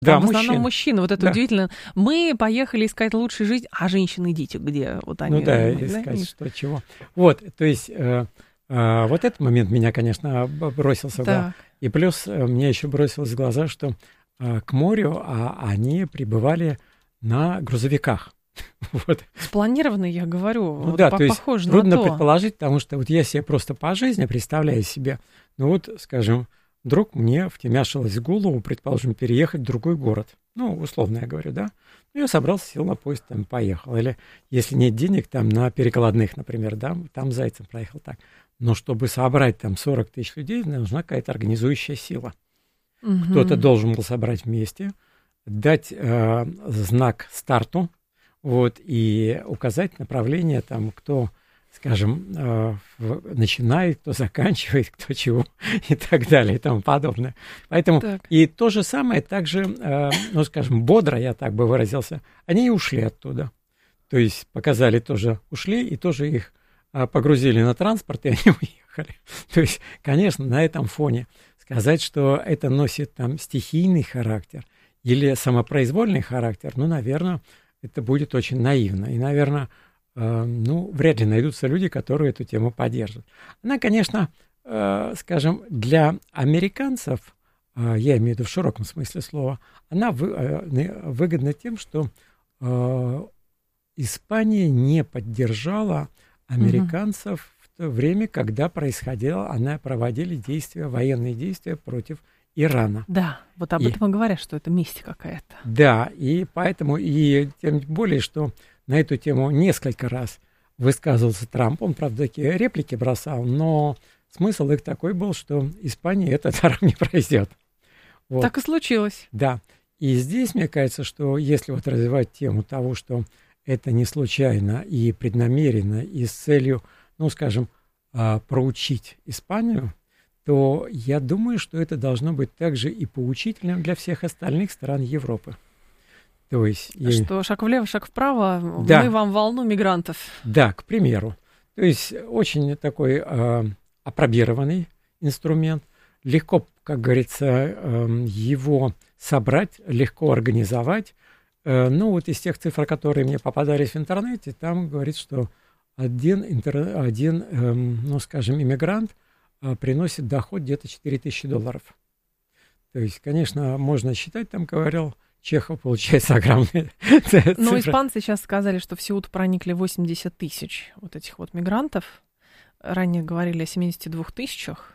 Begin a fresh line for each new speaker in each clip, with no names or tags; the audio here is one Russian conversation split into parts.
Да,
Там в основном
мужчины.
мужчины. Вот это
Да.
удивительно. Мы поехали искать лучшую жизнь, а женщины идите, где вот они.
Ну да,
занимались, да?
искать что, чего. Вот, то есть вот этот момент меня, конечно, бросился в глаза.
Так.
И плюс мне еще бросилось в глаза, что к морю они прибывали на грузовиках. Вот.
Спланированно, я говорю,
Ну
вот
да, то есть
похоже на
трудно
то.
предположить, потому что вот я себе просто по жизни представляю себе, ну вот, скажем, вдруг мне втемяшилось в голову, предположим, переехать в другой город. Ну, условно я говорю, да. Ну, я собрался, сел на поезд, там, поехал. Или, если нет денег, там, на перекладных, например, да, там зайцем проехал так. Но чтобы собрать там 40 тысяч людей, нужна какая-то организующая сила. Кто-то должен был собрать вместе, дать знак старту, вот, и указать направление, там, кто, скажем, начинает, кто заканчивает, кто чего, и так далее, и тому подобное. Поэтому
Так.
и то же самое, также, ну, скажем, бодро, я так бы выразился, они и ушли оттуда. То есть показали тоже, ушли, и тоже их погрузили на транспорт, и они уехали. То есть, конечно, на этом фоне сказать, что это носит там стихийный характер или самопроизвольный характер, ну, наверное, это будет очень наивно. И, наверное, ну, вряд ли найдутся люди, которые эту тему поддержат. Она, конечно, скажем, для американцев, я имею в виду в широком смысле слова, она выгодна тем, что Испания не поддержала американцев в то время, когда проводили действия, военные действия против Ирана.
Да, вот об этом и говорят, что это месть какая-то.
Да, и поэтому, и тем более, что на эту тему несколько раз высказывался Трамп, он, правда, такие реплики бросал, но смысл их такой был, что Испания этот даром не пройдет. Вот.
Так и случилось.
Да, и здесь, мне кажется, что если вот развивать тему того, что это не случайно и преднамеренно, и с целью, ну, скажем, проучить Испанию, то я думаю, что это должно быть также и поучительным для всех остальных стран Европы. То есть,
что шаг влево, шаг вправо,
да,
мы вам волну мигрантов.
Да, к примеру. То есть очень такой апробированный инструмент. Легко, как говорится, его собрать, легко организовать. Ну, вот из тех цифр, которые мне попадались в интернете, там говорится, что один ну, скажем, иммигрант приносит доход где-то $4000. То есть, конечно, можно считать, там говорил Чехов, получается огромные цифры.
Но испанцы сейчас сказали, что в Сеут проникли 80 тысяч вот этих вот мигрантов. Ранее говорили о 72 тысячах.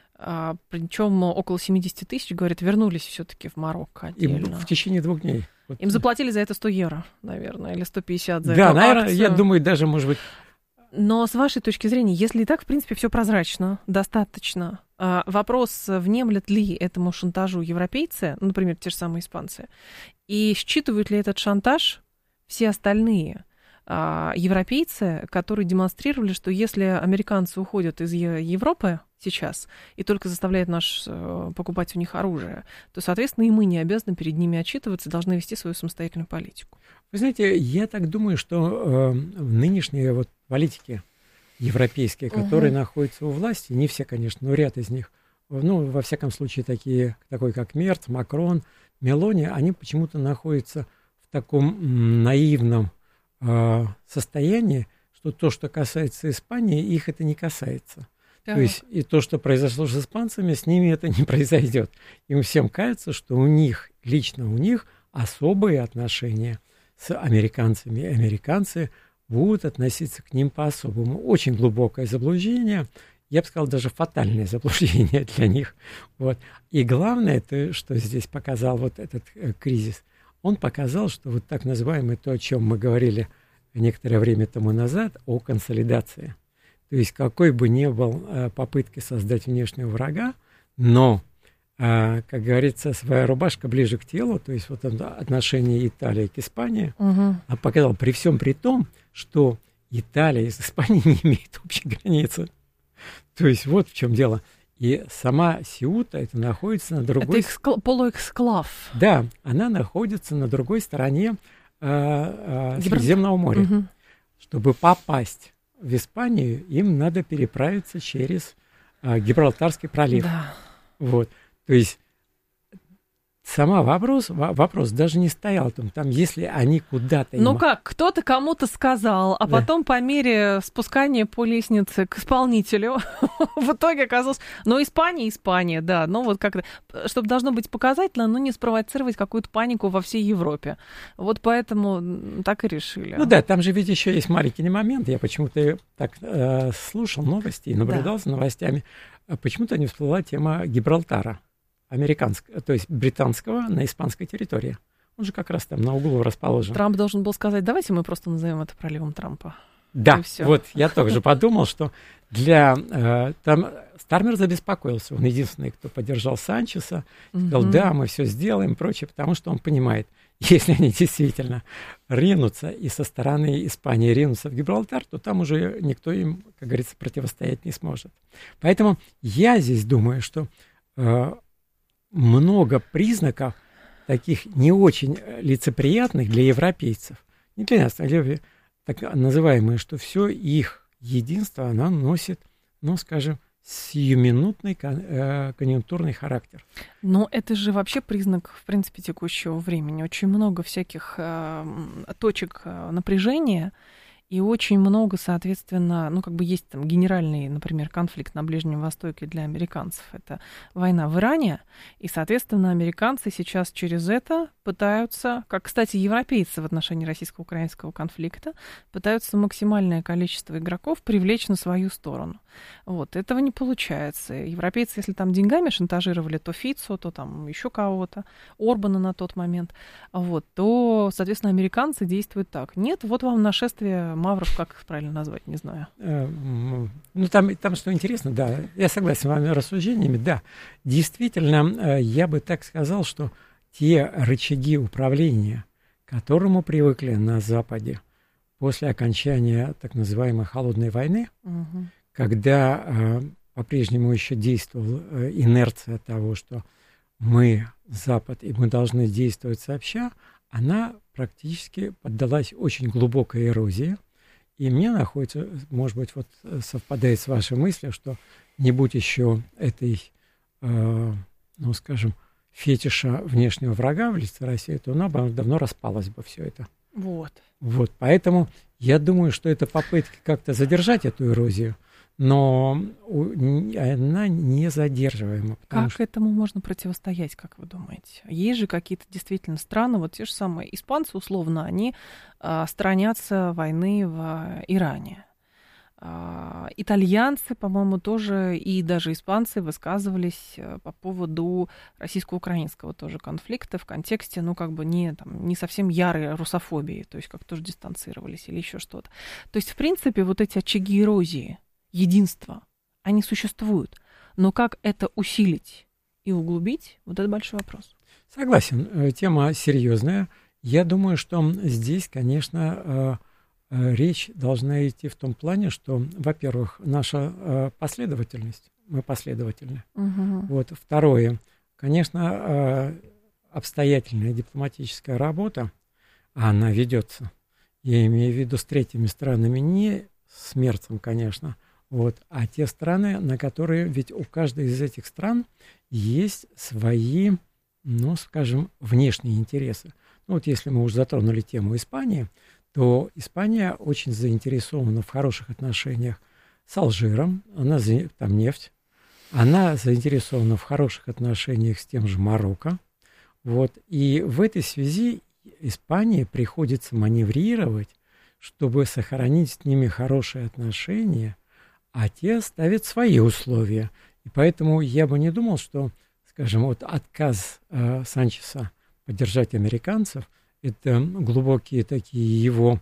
Причем около 70 тысяч, говорят, вернулись все-таки в Марокко отдельно.
И в течение 2 дней. Вот.
Им заплатили за это 100 евро, наверное, или 150 за
да,
эту
наверное,
акцию.
я думаю, даже, может быть...
Но с вашей точки зрения, если и так, в принципе, все прозрачно, достаточно, вопрос, внемлят ли этому шантажу европейцы, ну, например, те же самые испанцы, и считывают ли этот шантаж все остальные европейцы, которые демонстрировали, что если американцы уходят из Европы сейчас и только заставляют нас покупать у них оружие, то, соответственно, и мы не обязаны перед ними отчитываться, должны вести свою самостоятельную политику.
Вы знаете, я так думаю, что нынешние вот политики европейские, которые находятся у власти, не все, конечно, но ряд из них, ну, во всяком случае, такой как Мерц, Макрон, Мелони, они почему-то находятся в таком наивном состоянии, что то, что касается Испании, их это не касается. Так. То есть и то, что произошло с испанцами, с ними это не произойдет. Им всем кажется, что у них, лично у них, особые отношения с американцами. И американцы будут относиться к ним по-особому. Очень глубокое заблуждение, я бы сказал, даже фатальное заблуждение для них. Вот. И главное, это, что здесь показал вот этот кризис, он показал, что вот так называемое то, о чем мы говорили некоторое время тому назад, о консолидации. То есть какой бы ни был попытки создать внешнего врага, но, как говорится, своя рубашка ближе к телу, то есть вот отношение Италии к Испании, показал при всем при том, что Италия с Испанией не имеет общей границы. То есть вот в чем дело. И сама Сеута, это находится на другой...
Это полуэксклав.
Да, она находится на другой стороне Средиземного моря. Чтобы попасть в Испанию, им надо переправиться через Гибралтарский пролив.
Да.
Вот. То есть сама вопрос даже не стоял там, если они куда-то...
Ну как, кто-то кому-то сказал, а потом по мере спускания по лестнице к исполнителю в итоге оказалось... Ну, Испания, да, ну вот как-то, чтобы должно быть показательно, но не спровоцировать какую-то панику во всей Европе. Вот поэтому так и решили.
Ну да, там же ведь еще есть маленький момент. Я почему-то так слушал новости и наблюдал за новостями. Почему-то не всплыла тема Гибралтара. Американского, то есть британского на испанской территории. Он же как раз там на углу расположен.
Трамп должен был сказать, давайте мы просто назовем это проливом Трампа.
Да, вот я тоже подумал, что там Стармер забеспокоился. Он единственный, кто поддержал Санчеса. Сказал, да, мы все сделаем и прочее, потому что он понимает, если они действительно ринутся и со стороны Испании ринутся в Гибралтар, то там уже никто им, как говорится, противостоять не сможет. Поэтому я здесь думаю, что много признаков таких не очень лицеприятных для европейцев, не для нас, а для так называемые, что все их единство, оно носит, ну, скажем, сиюминутный конъюнктурный характер.
Но это же вообще признак, в принципе, текущего времени. Очень много всяких точек напряжения, и очень много, соответственно, ну, как бы есть там генеральный, например, конфликт на Ближнем Востоке для американцев. Это война в Иране. И, соответственно, американцы сейчас через это пытаются, как, кстати, европейцы в отношении российско-украинского конфликта, пытаются максимальное количество игроков привлечь на свою сторону. Вот, этого не получается. Европейцы, если там деньгами шантажировали то Фицо, то там еще кого-то, Орбана на тот момент, вот, то, соответственно, американцы действуют так. Нет, вот вам нашествие мавров, как их правильно назвать, не знаю.
Ну, там что интересно, да, я согласен с вами рассуждениями, да, действительно, я бы так сказал, что те рычаги управления, к которому привыкли на Западе после окончания так называемой холодной войны, когда по-прежнему еще действовала инерция того, что мы Запад и мы должны действовать сообща, она практически поддалась очень глубокой эрозии. И мне находится, может быть, вот совпадает с вашей мыслью, что не будь еще этой, ну, скажем, фетиша внешнего врага в лице России, то она бы давно распалась бы все это.
Вот.
Вот, поэтому я думаю, что это попытки как-то задержать эту эрозию, но она не задерживаема.
Как этому можно противостоять, как вы думаете? Есть же какие-то действительно страны, вот те же самые испанцы, условно, они сторонятся войны в Иране. Итальянцы, по-моему, тоже, и даже испанцы высказывались по поводу российско-украинского тоже конфликта в контексте, ну, как бы не совсем ярой русофобии, то есть как тоже дистанцировались или еще что-то. То есть, в принципе, вот эти очаги эрозии, единства, они существуют. Но как это усилить и углубить, вот это большой вопрос.
Согласен, тема серьезная. Я думаю, что здесь, конечно, речь должна идти в том плане, что, во-первых, наша последовательность, мы последовательны. Вот. Второе, конечно, обстоятельная дипломатическая работа, она ведется, я имею в виду с третьими странами, не с Мерцем, конечно, вот, а те страны, на которые, ведь у каждой из этих стран есть свои, ну, скажем, внешние интересы. Ну, вот если мы уже затронули тему Испании, то Испания очень заинтересована в хороших отношениях с Алжиром, там нефть, она заинтересована в хороших отношениях с тем же Марокко, вот, и в этой связи Испании приходится маневрировать, чтобы сохранить с ними хорошие отношения, а те ставят свои условия. И поэтому я бы не думал, что, скажем, вот отказ Санчеса поддержать американцев – это глубокие такие его,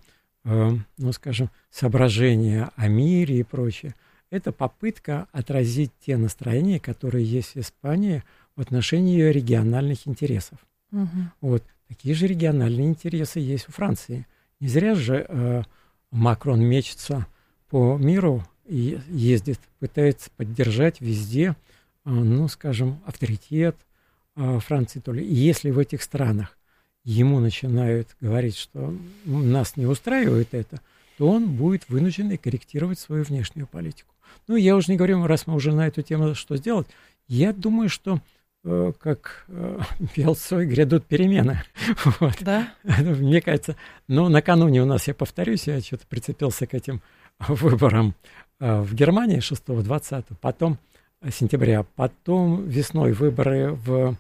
ну, скажем, соображения о мире и прочее. Это попытка отразить те настроения, которые есть в Испании в отношении ее региональных интересов. Вот. Такие же региональные интересы есть у Франции. Не зря же Макрон мечется по миру и ездит, пытается поддержать везде, ну, скажем, авторитет Франции. И если в этих странах ему начинают говорить, что нас не устраивает это, то он будет вынужден и корректировать свою внешнюю политику. Ну, я уже не говорю, раз мы уже на эту тему что сделать, я думаю, что как пел Цой, грядут перемены. Вот.
Да?
Мне кажется, но накануне у нас, я повторюсь, я что-то прицепился к этим выборам в Германии 6-20, потом сентября, потом весной выборы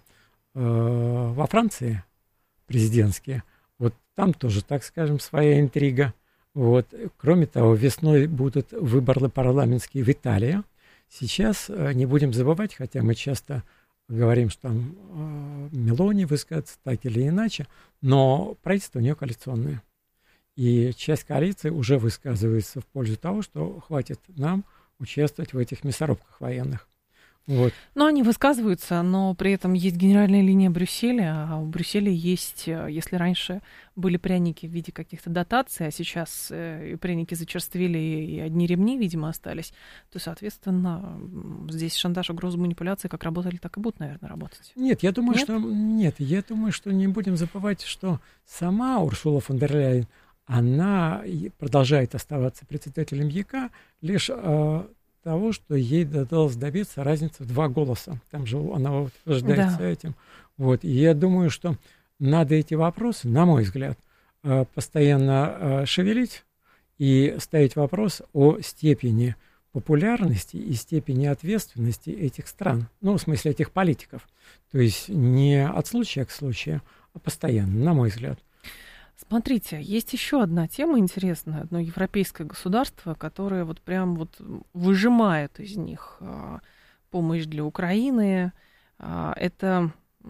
во Франции президентские. Вот там тоже, так скажем, своя интрига. Вот. Кроме того, весной будут выборы парламентские в Италии. Сейчас не будем забывать, хотя мы часто говорим, что там Мелони высказывается так или иначе, но правительство у нее коалиционное. И часть коалиции уже высказывается в пользу того, что хватит нам участвовать в этих мясорубках военных. Вот.
Но они высказываются, но при этом есть генеральная линия Брюсселя, а у Брюсселя есть, если раньше были пряники в виде каких-то дотаций, а сейчас и пряники зачерствели, и одни ремни, видимо, остались, то, соответственно, здесь шантаж, угроза, манипуляции как работали, так и будут, наверное, работать.
Нет, я думаю, я думаю, что не будем забывать, что сама Урсула фон дер Ляйен, она продолжает оставаться председателем ЕК лишь того, что ей удалось добиться разницы в 2 голоса. Там же она утверждается этим. Вот. И я думаю, что надо эти вопросы, на мой взгляд, постоянно шевелить и ставить вопрос о степени популярности и степени ответственности этих стран. Ну, в смысле, этих политиков. То есть не от случая к случаю, а постоянно, на мой взгляд.
Смотрите, есть еще одна тема интересная, одно европейское государство, которое вот прям вот выжимает из них помощь для Украины. Это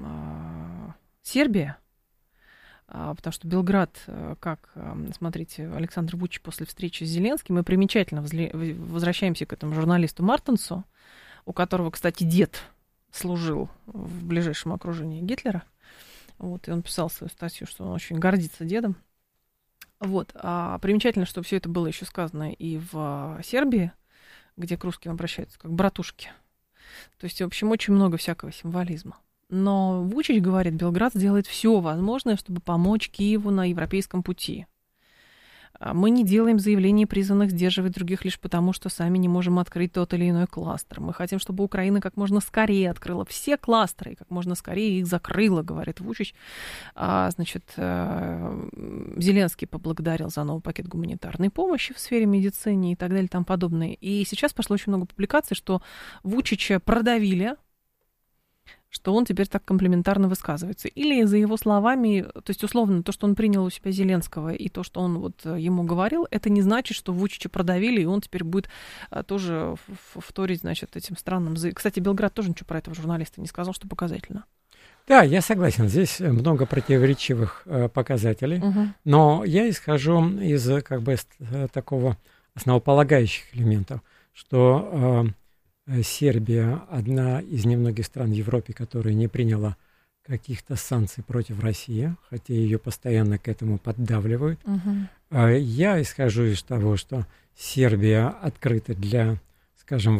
Сербия, потому что Белград, как, смотрите, Александр Вучич после встречи с Зеленским, мы примечательно возвращаемся к этому журналисту Мартенсу, у которого, кстати, дед служил в ближайшем окружении Гитлера. Вот, и он писал свою статью, что он очень гордится дедом. Вот. А примечательно, что все это было еще сказано и в Сербии, где к русским обращаются как братушки. То есть, в общем, очень много всякого символизма. Но Вучич говорит, Белград сделает все возможное, чтобы помочь Киеву на европейском пути. Мы не делаем заявлений, призванных сдерживать других лишь потому, что сами не можем открыть тот или иной кластер. Мы хотим, чтобы Украина как можно скорее открыла все кластеры, и как можно скорее их закрыла, говорит Вучич. Зеленский поблагодарил за новый пакет гуманитарной помощи в сфере медицины и так далее и тому подобное. И сейчас пошло очень много публикаций, что Вучича продавили, что он теперь так комплиментарно высказывается. Или за его словами, то есть условно, то, что он принял у себя Зеленского, и то, что он вот ему говорил, это не значит, что Вучича продавили, и он теперь будет тоже вторить, значит, этим странным... Кстати, Белград тоже ничего про этого журналиста не сказал, что показательно.
Да, я согласен, здесь много противоречивых показателей, но я исхожу из такого основополагающих элементов, что... Сербия одна из немногих стран в Европе, которая не приняла каких-то санкций против России, хотя ее постоянно к этому поддавливают. Я исхожу из того, что Сербия открыта для, скажем,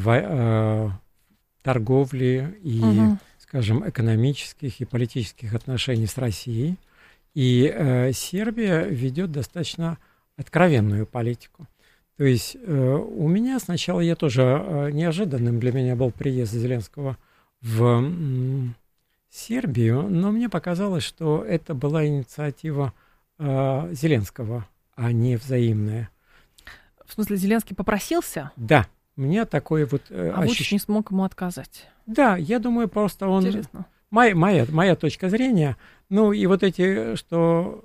торговли и, скажем, экономических и политических отношений с Россией. И Сербия ведет достаточно откровенную политику. То есть у меня сначала, я тоже неожиданным для меня был приезд Зеленского в Сербию, но мне показалось, что это была инициатива Зеленского, а не взаимная.
В смысле, Зеленский попросился?
Да, у меня такое вот
Вучич не смог ему отказать.
Да, я думаю, просто он...
Интересно.
Моя точка зрения, ну и вот эти, что...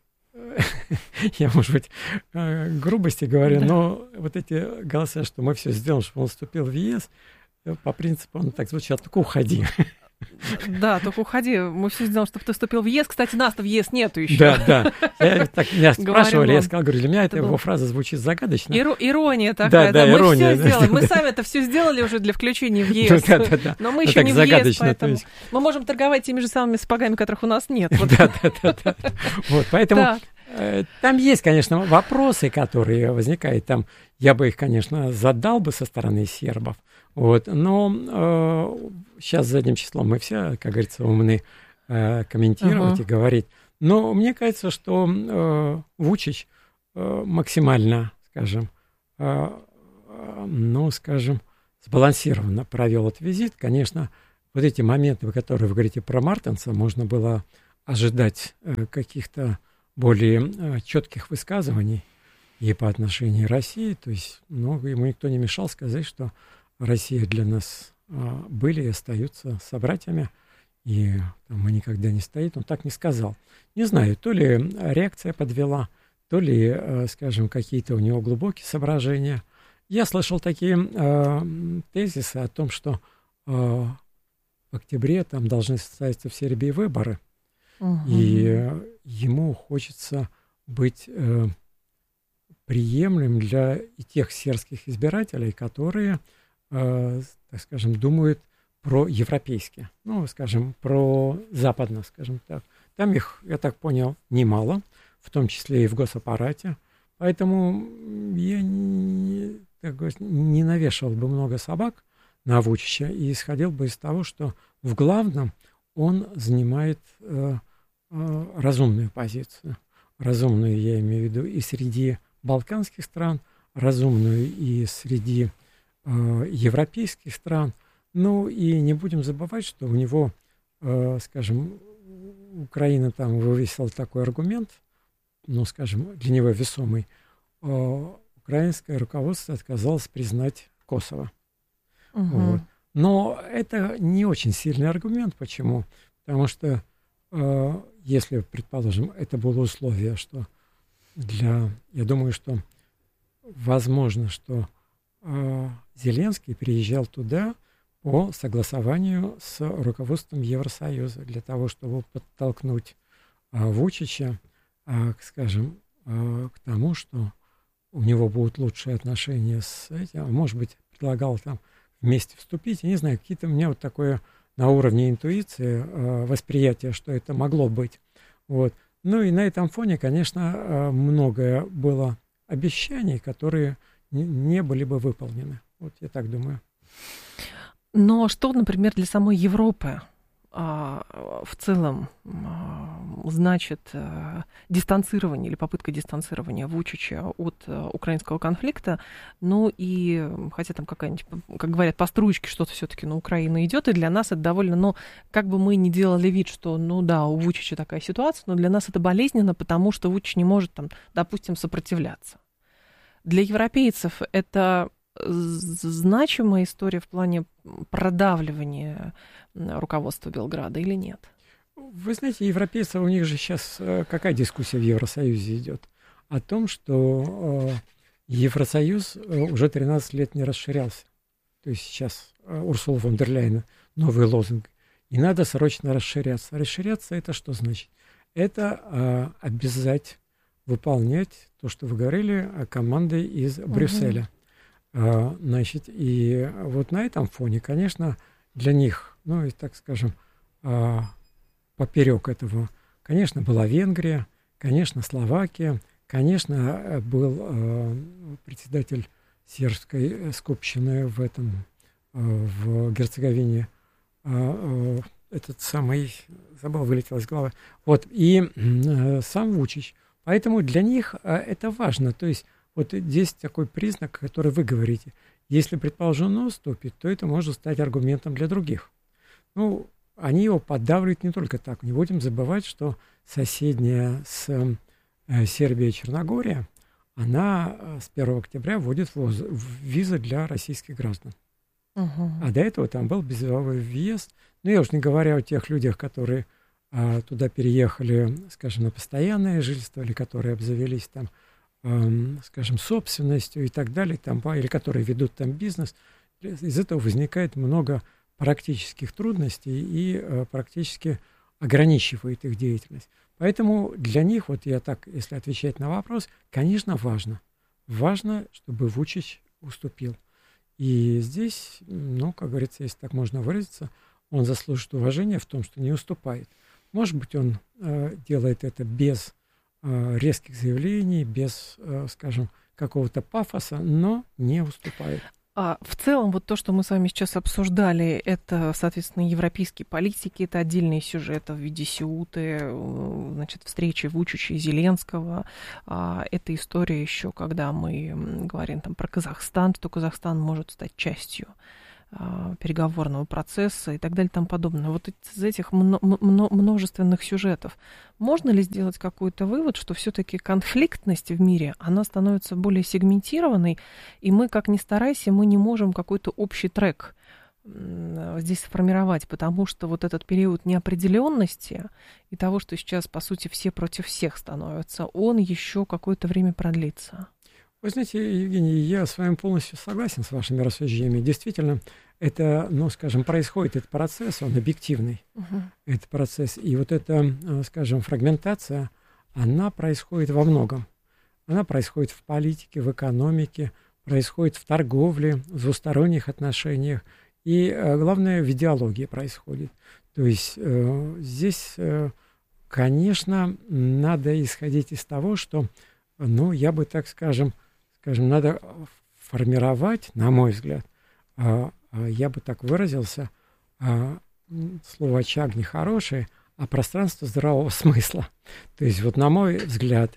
Я, может быть, грубости говорю, но вот эти голоса, что мы все сделаем, чтобы он вступил в ЕС, по принципу, он так звучал, только уходи.
Да, только уходи. Мы все сделаем, чтобы ты вступил в ЕС. Кстати, нас-то в ЕС нету еще.
Да. Меня спрашивали, я сказал, для меня эта его фраза звучит загадочно.
Ирония такая. Да, мы все сделаем. Мы сами это все сделали уже для включения в ЕС. Но мы еще не в ЕС, поэтому мы можем торговать теми же самыми сапогами, которых у нас нет.
Да. Вот, поэтому там есть, конечно, вопросы, которые возникают. Там я бы их, конечно, задал бы со стороны сербов. Вот, но сейчас задним числом мы все, как говорится, умны комментировать и говорить. Но мне кажется, что Вучич максимально, скажем, сбалансированно провел этот визит. Конечно, вот эти моменты, которые вы говорите про Мартенса, можно было ожидать каких-то более четких высказываний и по отношению к России. То есть, ему никто не мешал сказать, что Россия для нас были и остаются собратьями, и мы никогда не стоит. Он так не сказал. Не знаю, то ли реакция подвела, то ли, скажем, какие-то у него глубокие соображения. Я слышал такие тезисы о том, что в октябре там должны состояться в Сербии выборы, и ему хочется быть приемлемым для и тех сербских избирателей, которые, так скажем, думают про-европейски, скажем, про-западно, скажем так. Там их, я так понял, немало, в том числе и в госаппарате, поэтому я не навешивал бы много собак на Вучича и исходил бы из того, что в главном он занимает разумную позицию. Разумную, я имею в виду, и среди балканских стран, разумную и среди европейских стран. И не будем забывать, что у него, скажем, Украина там вывесила такой аргумент, скажем, для него весомый. Украинское руководство отказалось признать Косово. Вот. Но это не очень сильный аргумент. Почему? Потому что если, предположим, это было условие, что я думаю, что возможно, что Зеленский приезжал туда по согласованию с руководством Евросоюза для того, чтобы подтолкнуть Вучича, скажем, к тому, что у него будут лучшие отношения с этим, может быть, предлагал там вместе вступить. Я не знаю, какие-то у меня вот такое на уровне интуиции восприятие, что это могло быть. Вот. И на этом фоне, конечно, многое было обещаний, которые не были бы выполнены. Вот я так думаю.
Но что, например, для самой Европы в целом значит дистанцирование или попытка дистанцирования Вучича от украинского конфликта, и хотя там какая-нибудь, как говорят, по струечке что-то все-таки на Украину идет, и для нас это довольно, как бы мы ни делали вид, что, у Вучича такая ситуация, но для нас это болезненно, потому что Вучич не может, допустим, сопротивляться. Для европейцев это значимая история в плане продавливания руководства Белграда или нет?
Вы знаете, европейцев, у них же сейчас какая дискуссия в Евросоюзе идет? О том, что Евросоюз уже 13 лет не расширялся. То есть сейчас Урсула фон дер Ляйен, новый лозунг. И надо срочно расширяться. Расширяться это что значит? Это обязать выполнять то, что вы говорили, командой из Брюсселя. Значит, и вот на этом фоне, конечно, для них, и так скажем, поперек этого, конечно, была Венгрия, конечно, Словакия, конечно, был председатель сербской скупщины в Герцеговине, этот самый, забыл, вылетел из головы, вот, и сам Вучич. Поэтому для них это важно, то есть вот здесь такой признак, который вы говорите. Если, предположим, он уступит, то это может стать аргументом для других. Они его поддавливают не только так. Не будем забывать, что соседняя с Сербией Черногория, она с 1 октября вводит визы для российских граждан. А до этого там был безвизовый въезд. Я уж не говоря о тех людях, которые туда переехали, скажем, на постоянное жительство, или которые обзавелись там, скажем, собственностью и так далее, или которые ведут там бизнес. Из этого возникает много практических трудностей и практически ограничивает их деятельность. Поэтому для них, вот я так, если отвечать на вопрос, конечно, важно. Важно, чтобы Вучич уступил. И здесь, как говорится, если так можно выразиться, он заслужит уважения в том, что не уступает. Может быть, он делает это без резких заявлений, без, скажем, какого-то пафоса, но не уступает.
В целом, вот то, что мы с вами сейчас обсуждали, это, соответственно, европейские политики, это отдельные сюжеты в виде Сеуты, значит, встречи Вучича и Зеленского. Это история еще, когда мы говорим там про Казахстан, что Казахстан может стать частью переговорного процесса и так далее и тому подобное. Вот из этих множественных сюжетов можно ли сделать какой-то вывод, что все-таки конфликтность в мире, она становится более сегментированной, и мы, как ни старайся, мы не можем какой-то общий трек здесь сформировать, потому что вот этот период неопределенности и того, что сейчас, по сути, все против всех становятся, он еще какое-то время продлится.
Вы знаете, Евгений, я с вами полностью согласен с вашими рассуждениями. Действительно, это, скажем, происходит этот процесс, он объективный, этот процесс. И вот эта, скажем, фрагментация, она происходит во многом. Она происходит в политике, в экономике, происходит в торговле, в двусторонних отношениях. И, главное, в идеологии происходит. То есть здесь, конечно, надо исходить из того, что, я бы так скажем, надо формировать, на мой взгляд, я бы так выразился, слово «очаг» нехорошее, а пространство здравого смысла. То есть, вот на мой взгляд,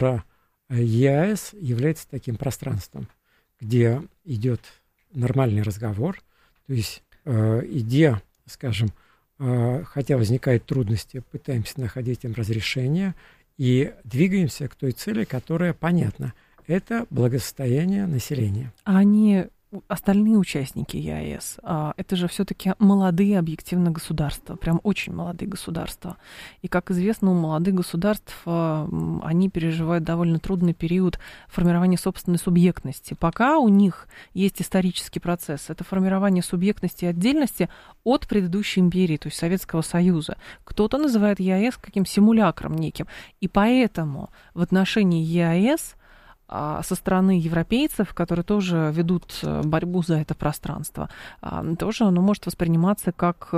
ЕАЭС является таким пространством, где идет нормальный разговор, то есть, где, скажем, хотя возникают трудности, пытаемся находить им разрешение и двигаемся к той цели, которая понятна. Это благосостояние населения.
А они, остальные участники ЕАЭС, это же все-таки молодые объективно государства, прям очень молодые государства. И, как известно, у молодых государств они переживают довольно трудный период формирования собственной субъектности. Пока у них есть исторический процесс, это формирование субъектности и отдельности от предыдущей империи, то есть Советского Союза. Кто-то называет ЕАЭС каким симулякром неким. И поэтому в отношении ЕАЭС со стороны европейцев, которые тоже ведут борьбу за это пространство, тоже оно может восприниматься как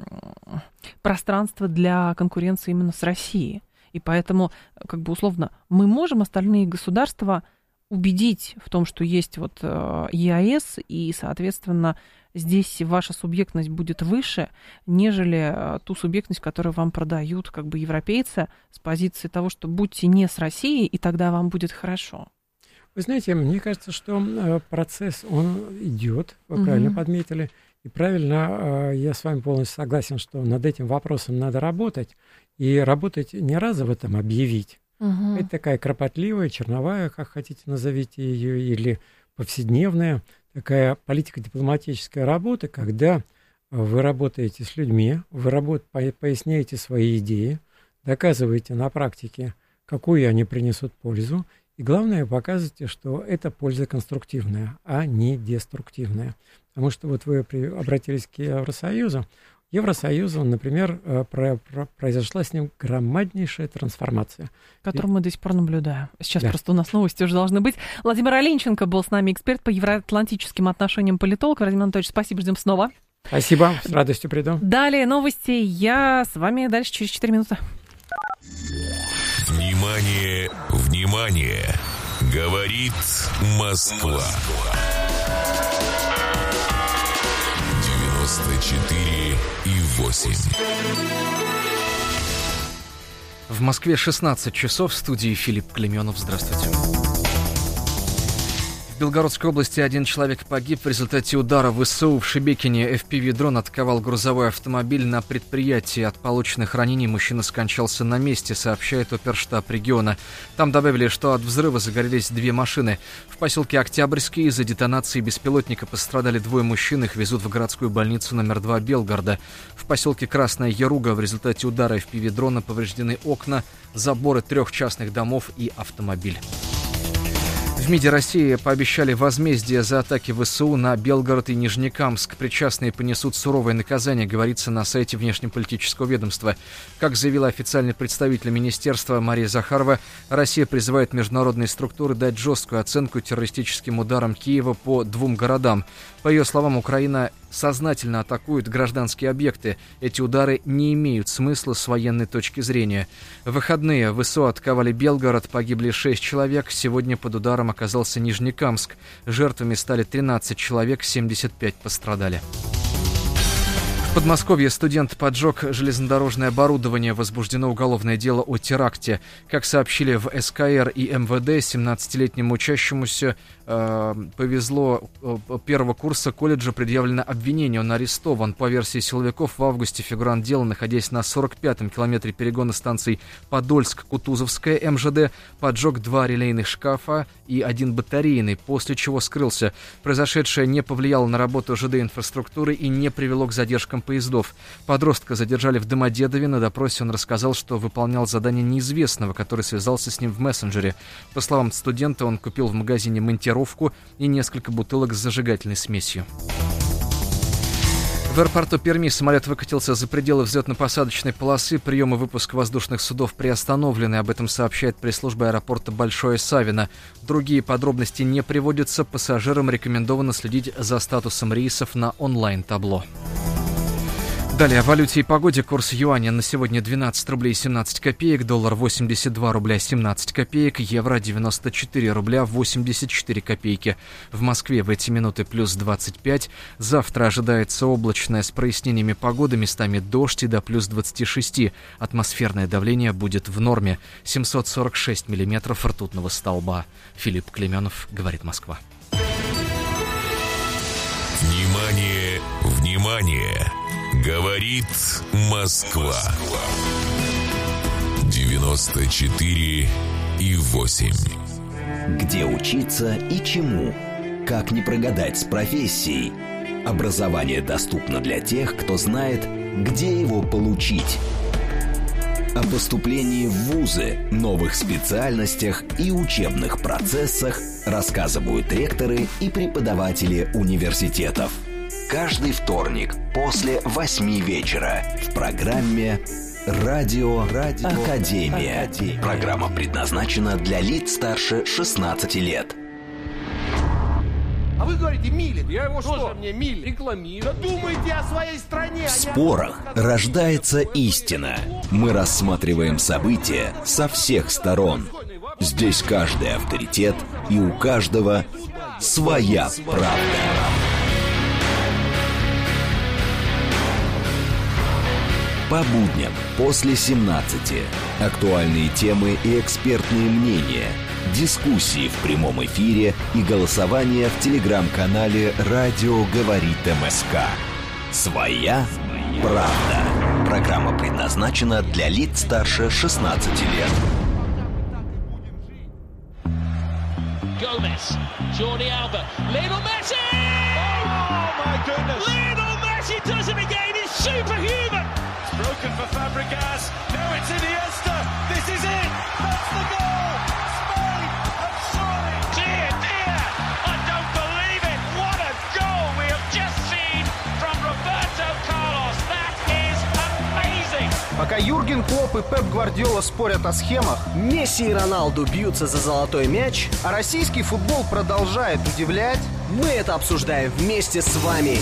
пространство для конкуренции именно с Россией. И поэтому, условно, мы можем остальные государства убедить в том, что есть вот ЕАЭС, и, соответственно, здесь ваша субъектность будет выше, нежели ту субъектность, которую вам продают европейцы с позиции того, что будьте не с Россией, и тогда вам будет хорошо.
Вы знаете, мне кажется, что процесс, он идет, вы правильно подметили, и правильно, я с вами полностью согласен, что над этим вопросом надо работать, и работать не разово там объявить. Это такая кропотливая, черновая, как хотите назовите ее, или повседневная, такая политико-дипломатическая работа, когда вы работаете с людьми, вы поясняете свои идеи, доказываете на практике, какую они принесут пользу, и главное, показывайте, что эта польза конструктивная, а не деструктивная. Потому что вот вы обратились к Евросоюзу. Евросоюзу, например, произошла с ним громаднейшая трансформация.
Которую мы до сих пор наблюдаем. Сейчас просто у нас новости уже должны быть. Владимир Оленченко был с нами, эксперт по евроатлантическим отношениям, политолог. Владимир Анатольевич, спасибо, ждем снова.
Спасибо, с радостью приду.
Далее новости. Я с вами дальше через 4 минуты.
Внимание, внимание! Говорит Москва. 94,8.
В Москве 16 часов. В студии Филипп Клеменов. Здравствуйте. В Белгородской области один человек погиб в результате удара ВСУ в Шебекине. FPV-дрон атаковал грузовой автомобиль на предприятии. От полученных ранений мужчина скончался на месте, сообщает оперштаб региона. Там добавили, что от взрыва загорелись 2 машины. В поселке Октябрьский из-за детонации беспилотника пострадали 2 мужчин. Их везут в городскую больницу номер 2 Белгорода. В поселке Красная Яруга в результате удара FPV-дрона повреждены окна, заборы 3 частных домов и автомобиль. В МИДе России пообещали возмездие за атаки ВСУ на Белгород и Нижнекамск. Причастные понесут суровое наказание, говорится на сайте внешнеполитического ведомства. Как заявила официальный представитель министерства Мария Захарова, Россия призывает международные структуры дать жесткую оценку террористическим ударам Киева по 2 городам. По ее словам, Украина сознательно атакует гражданские объекты. Эти удары не имеют смысла с военной точки зрения. В выходные ВСУ атаковали Белгород, погибли 6 человек. Сегодня под ударом оказался Нижнекамск. Жертвами стали 13 человек, 75 пострадали. В Подмосковье студент поджег железнодорожное оборудование. Возбуждено уголовное дело о теракте. Как сообщили в СКР и МВД, 17-летнему учащемуся повезло. Первого курса колледжа предъявлено обвинение. Он арестован. По версии силовиков, в августе фигурант дела, находясь на 45-м километре перегона станций Подольск-Кутузовская МЖД, поджег 2 релейных шкафа и 1 батарейный, после чего скрылся. Произошедшее не повлияло на работу ЖД-инфраструктуры и не привело к задержкам поездов. Подростка задержали в Домодедове. На допросе он рассказал, что выполнял задание неизвестного, который связался с ним в мессенджере. По словам студента, он купил в магазине монтировку и несколько бутылок с зажигательной смесью. В аэропорту Перми самолет выкатился за пределы взлетно-посадочной полосы. Прием и выпуск воздушных судов приостановлены. Об этом сообщает пресс-служба аэропорта Большое Савино. Другие подробности не приводятся. Пассажирам рекомендовано следить за статусом рейсов на онлайн-табло. Далее о валюте и погоде. Курс юаня на сегодня 12 рублей 17 копеек, доллар 82 рубля 17 копеек, евро 94 рубля 84 копейки. В Москве в эти минуты плюс 25. Завтра ожидается облачная с прояснениями погоды, местами дождь и до плюс 26. Атмосферное давление будет в норме. 746 миллиметров ртутного столба. Филипп Клеменов, говорит Москва.
Внимание, внимание! Говорит Москва. 94,8.
Где учиться и чему? Как не прогадать с профессией? Образование доступно для тех, кто знает, где его получить. О поступлении в вузы, новых специальностях и учебных процессах рассказывают ректоры и преподаватели университетов. Каждый вторник после 8 вечера в программе «Радио Академия». Программа предназначена для лиц старше 16 лет.
А вы говорите, Милин. Я его что? Мне Милин. Рекламирую. Да думайте о своей стране.
В спорах рождается истина. Мы рассматриваем события со всех сторон. Здесь каждый авторитет, и у каждого своя правда. По будням после 17. Актуальные темы и экспертные мнения. Дискуссии в прямом эфире и голосование в телеграм-канале «Радио говорит МСК». Своя правда. Программа предназначена для лиц старше 16 лет.
Gomez, Jordi Alba, Lionel Messi! Oh my goodness! Lionel Messi does it again. It's superhuman. It's broken for Fabregas. Now it's Iniesta. This is it. That's the goal. Spain have surely. Dear, dear, I don't believe it. What a goal we have just seen from Roberto Carlos. That is amazing.
Пока Юрген Клопп и Пеп Гвардиола спорят о схемах,
Месси и Роналду бьются за золотой мяч,
а российский футбол продолжает удивлять,
мы это обсуждаем вместе с вами.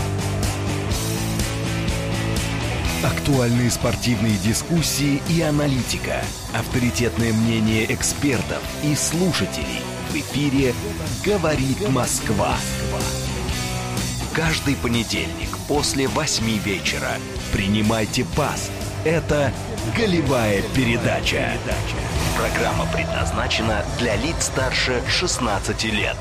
Актуальные спортивные дискуссии и аналитика. Авторитетное мнение экспертов и слушателей. В эфире «Говорит Москва». Каждый понедельник после 8 вечера. Принимайте пас. Это «Голевая передача». Программа предназначена для лиц старше 16 лет.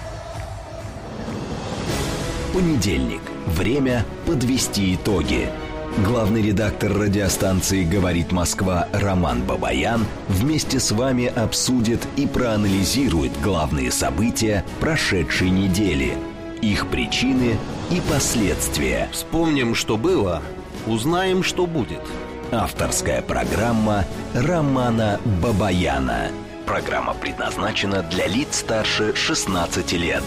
Понедельник. Время подвести итоги. Главный редактор радиостанции «Говорит Москва» Роман Бабаян вместе с вами обсудит и проанализирует главные события прошедшей недели, их причины и последствия.
Вспомним, что было, узнаем, что будет.
Авторская программа Романа Бабаяна. Программа предназначена для лиц старше 16 лет.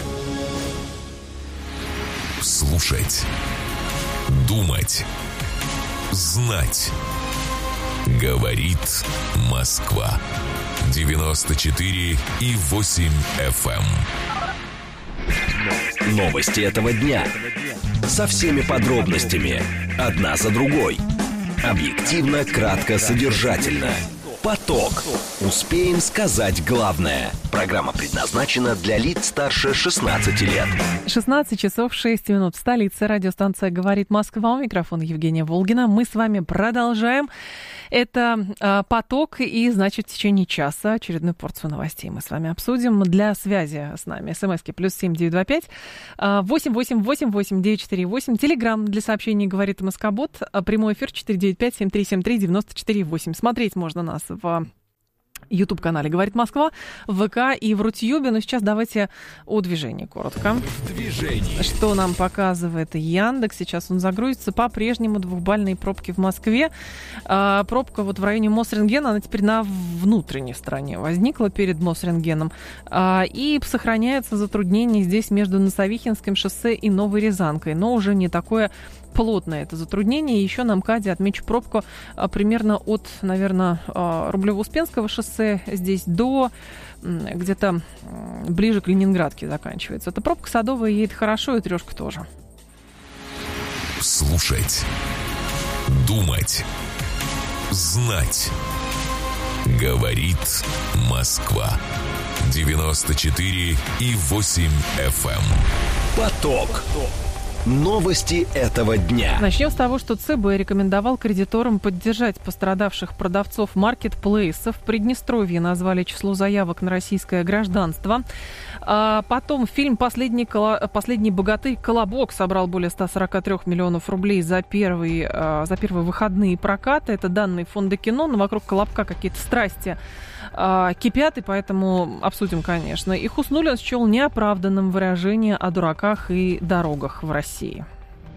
Слушать, думать, знать. Говорит Москва. 94,8 FM.
Новости этого дня. Со всеми подробностями. Одна за другой. Объективно, кратко, содержательно. Поток. Успеем сказать главное. Программа предназначена для лиц старше 16 лет.
16 часов 6 минут в столице. Радиостанция «Говорит Москва». У микрофона Евгения Волгина. Мы с вами продолжаем. Это «Поток», и, значит, в течение часа очередную порцию новостей мы с вами обсудим. Для связи с нами смски +7 925 888 8948. Телеграм для сообщений «Говорит Москобот». Прямой эфир 495-7373-94-8. Смотреть можно нас в YouTube-канале «Говорит Москва», в ВК и в Рутьюбе. Но сейчас давайте о движении коротко.
Движение.
Что нам показывает Яндекс? Сейчас он загрузится. По-прежнему двухбальные пробки в Москве. Пробка вот в районе Мосрентгена, она теперь на внутренней стороне возникла перед Мосрентгеном. И сохраняется затруднение здесь между Носовихинским шоссе и Новой Рязанкой. Но уже не такое плотное это затруднение. Еще на МКАДе отмечу пробку примерно от, наверное, Рублево-Успенского шоссе здесь до где-то ближе к Ленинградке заканчивается. Эта пробка Садовая едет хорошо, и Трешка тоже.
Слушать. Думать. Знать. Говорит Москва. 94,8 FM.
Поток. Новости этого дня.
Начнем с того, что ЦБ рекомендовал кредиторам поддержать пострадавших продавцов маркетплейсов. В Приднестровье назвали число заявок на российское гражданство. Потом фильм «Последний богатырь. Колобок» собрал более 143 миллионов рублей за первые выходные проката. Это данные фонда кино, но вокруг Колобка какие-то страсти кипят, и поэтому обсудим, конечно. И Хуснуллин счел неоправданным выражение о дураках и дорогах в России.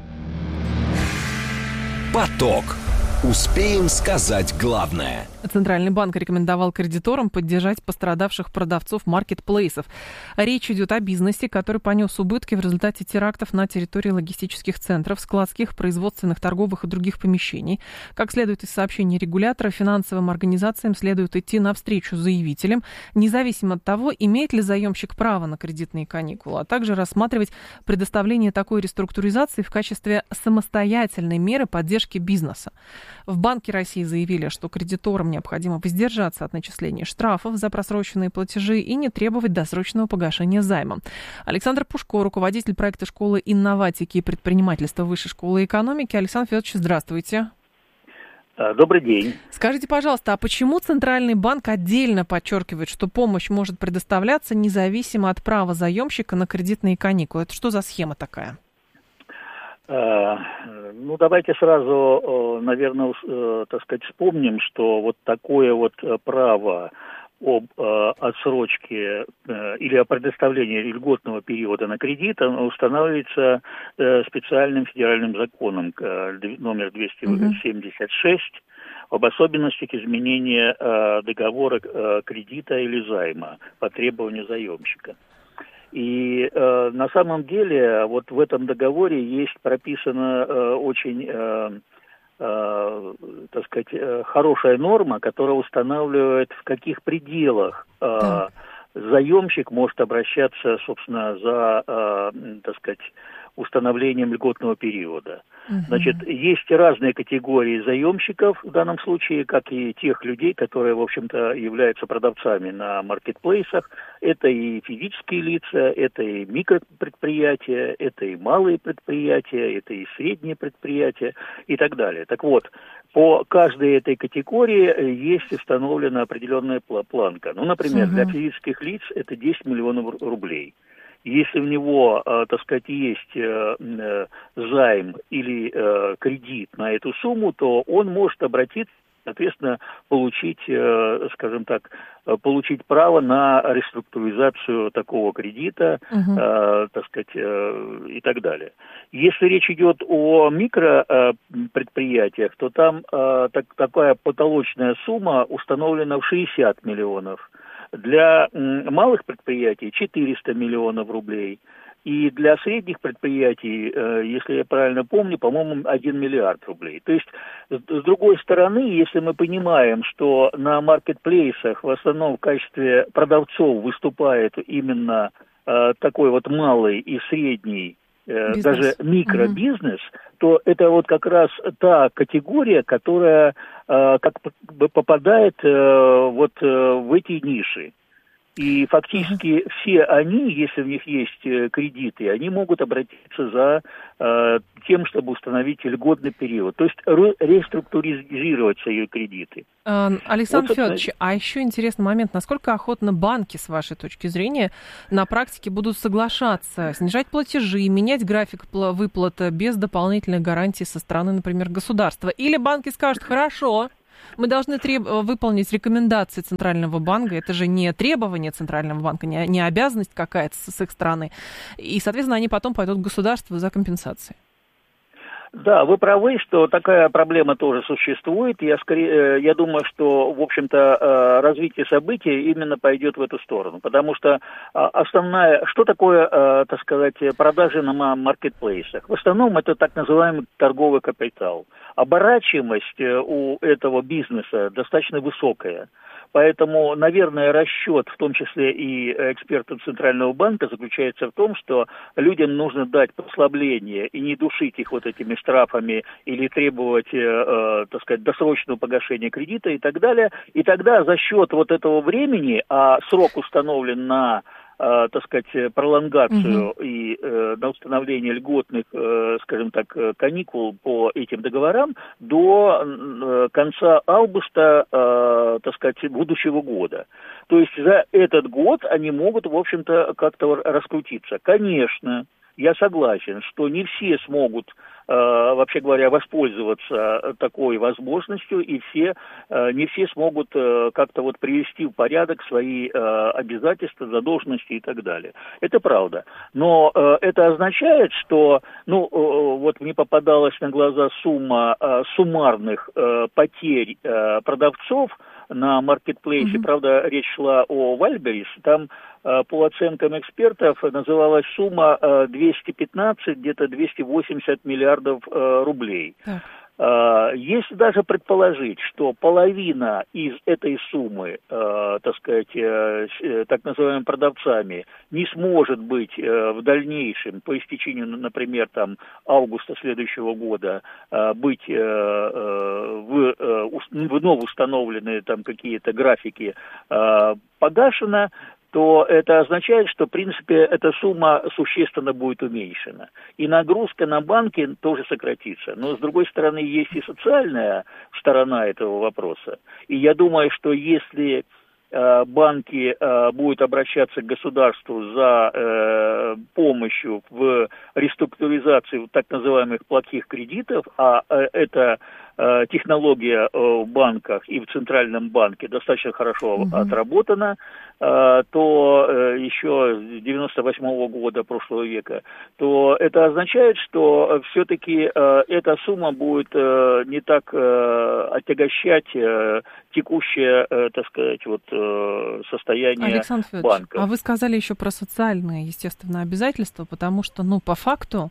Поток. Успеем сказать главное.
Центральный банк рекомендовал кредиторам поддержать пострадавших продавцов маркетплейсов. Речь идет о бизнесе, который понес убытки в результате терактов на территории логистических центров, складских, производственных, торговых и других помещений. Как следует из сообщений регулятора, финансовым организациям следует идти навстречу заявителям, независимо от того, имеет ли заемщик право на кредитные каникулы, а также рассматривать предоставление такой реструктуризации в качестве самостоятельной меры поддержки бизнеса. В Банке России заявили, что кредиторам необходимо воздержаться от начисления штрафов за просроченные платежи и не требовать досрочного погашения займа. Александр Пушко, руководитель проекта школы инноватики и предпринимательства Высшей школы экономики. Александр Федорович, здравствуйте.
Добрый день.
Скажите, пожалуйста, а почему Центральный банк отдельно подчеркивает, что помощь может предоставляться независимо от права заемщика на кредитные каникулы? Это что за схема такая?
Ну, давайте сразу, наверное, вспомним, что вот такое вот право об отсрочке или о предоставлении льготного периода на кредит устанавливается специальным федеральным законом номер 276 об особенностях изменения договора кредита или займа по требованию заемщика. И на самом деле вот в этом договоре есть прописана очень, хорошая норма, которая устанавливает, в каких пределах заемщик может обращаться, собственно, за, установлением льготного периода. Значит, есть разные категории заемщиков в данном случае, как и тех людей, которые, в общем-то, являются продавцами на маркетплейсах. Это и физические лица, это и микропредприятия, это и малые предприятия, это и средние предприятия и так далее. Так вот, по каждой этой категории есть установлена определенная планка. Ну, например, для физических лиц это 10 миллионов рублей. Если у него, есть займ или кредит на эту сумму, то он может обратиться, соответственно, получить право на реструктуризацию такого кредита, и так далее. Если речь идет о микропредприятиях, то там такая потолочная сумма установлена в 60 миллионов. Для малых предприятий 400 миллионов рублей. И для средних предприятий, если я правильно помню, по-моему, 1 миллиард рублей. То есть, с другой стороны, если мы понимаем, что на маркетплейсах в основном в качестве продавцов выступает именно такой вот малый и средний даже микробизнес, то это вот как раз та категория, которая как бы попадает вот в эти ниши. И фактически все они, если в них есть кредиты, они могут обратиться за тем, чтобы установить льготный период, то есть реструктуризировать свои кредиты.
Александр Федорович, а еще интересный момент, насколько охотно банки, с вашей точки зрения, на практике будут соглашаться, снижать платежи, менять график выплат без дополнительных гарантий со стороны, например, государства? Или банки скажут, хорошо, мы должны выполнить рекомендации Центрального банка. Это же не требование Центрального банка, не обязанность какая-то с их стороны. И, соответственно, они потом пойдут к государству за компенсацией.
Да, вы правы, что такая проблема тоже существует. Я думаю, что, в общем-то, развитие событий именно пойдет в эту сторону. Потому что основная... Что такое, так сказать, продажи на маркетплейсах? В основном это так называемый торговый капитал. Оборачиваемость у этого бизнеса достаточно высокая. Поэтому, наверное, расчет, в том числе и экспертов Центрального банка, заключается в том, что людям нужно дать послабление и не душить их вот этими штрафами или требовать, так сказать, досрочного погашения кредита и так далее. И тогда за счет вот этого времени, а срок установлен на, так сказать, пролонгацию и на установление льготных, скажем так, каникул по этим договорам до конца августа, так сказать, будущего года. То есть за этот год они могут, в общем-то, как-то раскрутиться. Конечно, я согласен, что не все смогут, вообще говоря, воспользоваться такой возможностью, и не все смогут как-то вот привести в порядок свои обязательства, задолженности и так далее. Это правда. Но это означает, что, вот мне попадалась на глаза сумма суммарных потерь продавцов на маркетплейсе, правда, речь шла о Вайлдберрис, там по оценкам экспертов называлась сумма 215, где-то 280 миллиардов рублей. Если даже предположить, что половина из этой суммы, так сказать, так называемыми продавцами, не сможет быть в дальнейшем, по истечению, например, там, августа следующего года, быть в вновь установленные там какие-то графики погашена, то это означает, что, в принципе, эта сумма существенно будет уменьшена. И нагрузка на банки тоже сократится. Но, с другой стороны, есть и социальная сторона этого вопроса. И я думаю, что если банки будут обращаться к государству за помощью в реструктуризации так называемых плохих кредитов, а это технология в банках и в Центральном банке достаточно хорошо отработана, то еще с 98 года прошлого века, то это означает, что все-таки эта сумма будет не так отягощать текущее, так сказать, вот состояние
Александр Федорович,
банка.
А вы сказали еще про социальные, естественно, обязательства, потому что, по факту,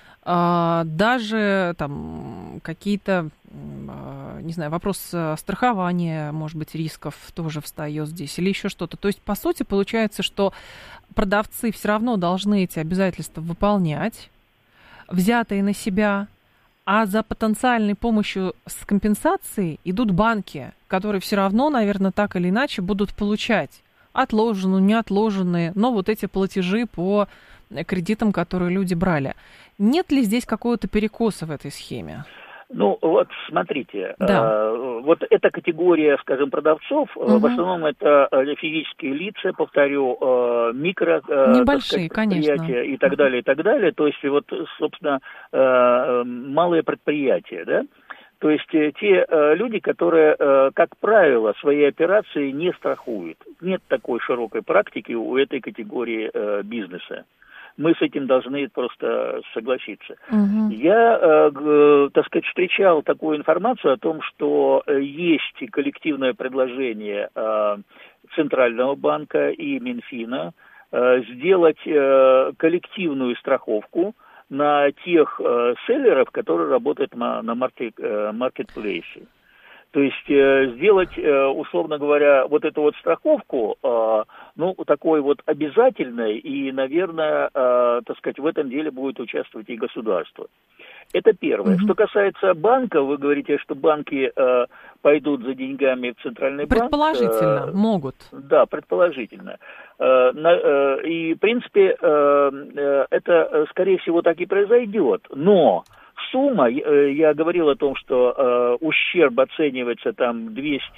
даже там какие-то, не знаю, вопрос страхования, может быть, рисков тоже встает здесь, или еще что-то. То есть, по сути, получается, что продавцы все равно должны эти обязательства выполнять, взятые на себя, а за потенциальной помощью с компенсацией идут банки, которые все равно, наверное, так или иначе будут получать отложенные, неотложенные, но вот эти платежи по кредитам, которые люди брали. Нет ли здесь какого-то перекоса в этой схеме?
Вот смотрите, вот эта категория, скажем, продавцов, в основном это физические лица, повторю, микро,
небольшие,
так сказать, предприятия, конечно, и так далее, и так далее. То есть вот, собственно, малые предприятия, да? То есть те люди, которые, как правило, свои операции не страхуют. Нет такой широкой практики у этой категории бизнеса. Мы с этим должны просто согласиться. Я, так сказать, встречал такую информацию о том, что есть коллективное предложение Центрального банка и Минфина сделать коллективную страховку на тех селлеров, которые работают на маркетплейсе. То есть сделать, условно говоря, вот эту вот страховку такой вот обязательной, и, наверное, так сказать, в этом деле будет участвовать и государство. Это первое. Что касается банка, вы говорите, что банки пойдут за деньгами в центральный банк.
Предположительно, могут.
Да, предположительно. И, в принципе, это, скорее всего, так и произойдет. Но сумма, я говорил о том, что ущерб оценивается там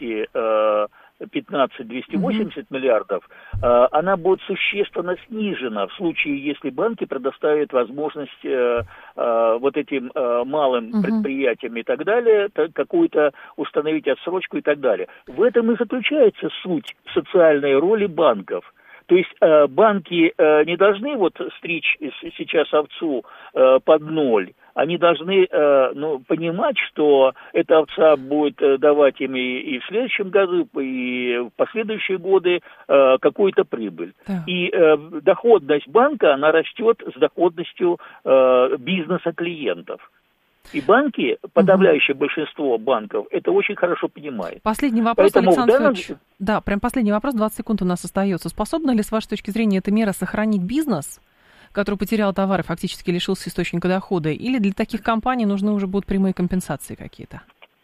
215-280 миллиардов, она будет существенно снижена в случае, если банки предоставят возможность вот этим малым предприятиям и так далее, какую-то установить отсрочку и так далее. В этом и заключается суть социальной роли банков. То есть банки не должны вот стричь сейчас овцу под ноль. Они должны понимать, что эта овца будет давать им и в следующем году, и в последующие годы какую-то прибыль. Да. И доходность банка, она растет с доходностью бизнеса клиентов. И банки, подавляющее большинство банков, это очень хорошо понимает.
Последний вопрос, поэтому Александр Федорович. Да, прям последний вопрос, 20 секунд у нас остается. Способна ли, с вашей точки зрения, эта мера сохранить бизнес, который потерял товар и фактически лишился источника дохода, или для таких компаний нужны уже будут прямые компенсации какие-то?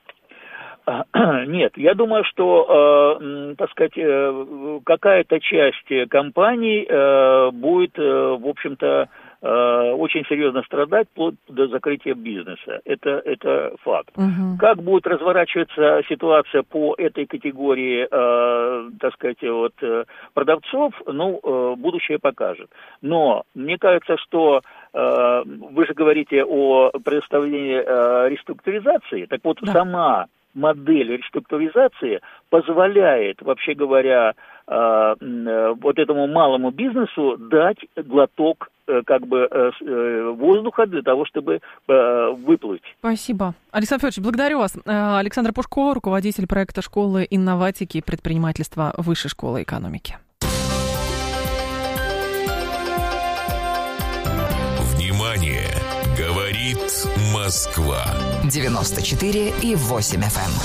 Нет, я думаю, что, так сказать, какая-то часть компаний будет, в общем-то, очень серьезно страдать вплоть до закрытия бизнеса. Это факт. Как будет разворачиваться ситуация по этой категории, так сказать, вот, продавцов, будущее покажет. Но мне кажется, что вы же говорите о предоставлении реструктуризации, так вот, сама модель реструктуризации позволяет, вообще говоря, вот этому малому бизнесу дать глоток воздуха для того, чтобы выплыть.
Спасибо. Александр Федорович, благодарю вас. Александр Пушко, руководитель проекта школы инноватики и предпринимательства Высшей школы экономики.
Внимание! Говорит Москва.
94,8 FM.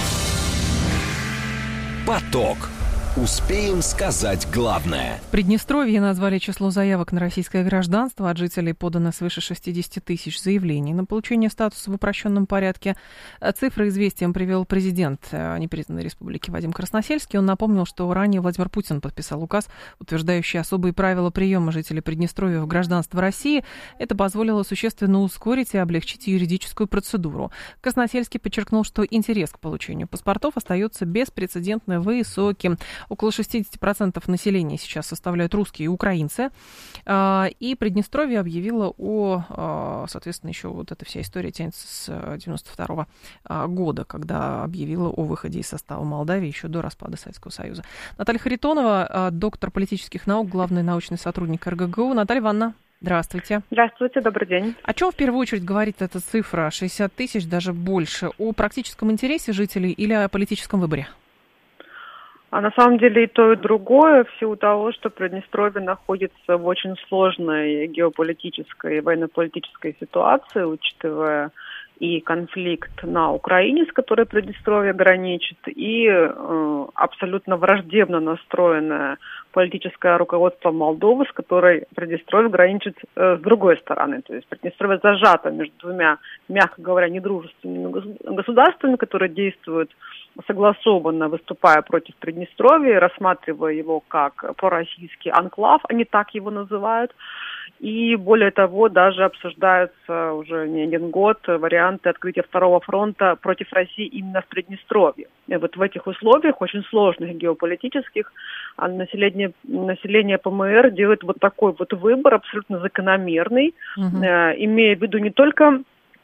Поток. Успеем сказать главное.
В Приднестровье назвали число заявок на российское гражданство. От жителей подано свыше 60 тысяч заявлений на получение статуса в упрощенном порядке. Цифры известиям привел президент непризнанной республики Вадим Красносельский. Он напомнил, что ранее Владимир Путин подписал указ, утверждающий особые правила приема жителей Приднестровья в гражданство России. Это позволило существенно ускорить и облегчить юридическую процедуру. Красносельский подчеркнул, что интерес к получению паспортов остается беспрецедентно высоким. Около 60% населения сейчас составляют русские и украинцы. И Приднестровье объявило соответственно, еще вот эта вся история тянется с 92 года, когда объявила о выходе из состава Молдавии еще до распада Советского Союза. Наталья Харитонова, доктор политических наук, главный научный сотрудник РГГУ. Наталья Ивановна, здравствуйте.
Здравствуйте, добрый день.
О чем в первую очередь говорит эта цифра, 60 тысяч, даже больше? О практическом интересе жителей или о политическом выборе?
А на самом деле и то, и другое, в силу того, что Приднестровье находится в очень сложной геополитической и военно-политической ситуации, учитывая и конфликт на Украине, с которой Приднестровье граничит, и абсолютно враждебно настроенное политическое руководство Молдовы, с которой Приднестровье граничит с другой стороны. То есть Приднестровье зажато между двумя, мягко говоря, недружественными государствами, которые действуют согласованно, выступая против Приднестровья, рассматривая его как пророссийский анклав, они так его называют. И более того, даже обсуждаются уже не один год варианты открытия второго фронта против России именно в Приднестровье. И вот в этих условиях, очень сложных геополитических, население ПМР делает вот такой вот выбор, абсолютно закономерный, имея в виду не только